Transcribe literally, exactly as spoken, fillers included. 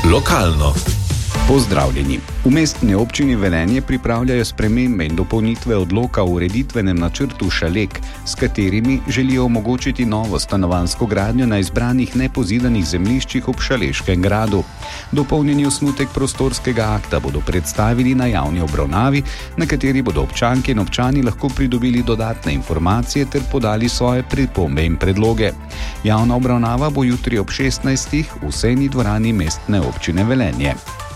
Lokalno. Pozdravljeni. V mestni občini Velenje pripravljajo spremembe in dopolnitve odloka o ureditvenem načrtu Šalek, s katerimi želijo omogočiti novo stanovanjsko gradnjo na izbranih nepozidanih zemljiščih ob Šaleškem gradu. Dopolnjeni osnutek prostorskega akta bodo predstavili na javni obravnavi, na kateri bodo občanke in občani lahko pridobili dodatne informacije ter podali svoje pripombe in predloge. Javna obravnava bo jutri ob šestnajstih v sejni dvorani mestne občine Velenje.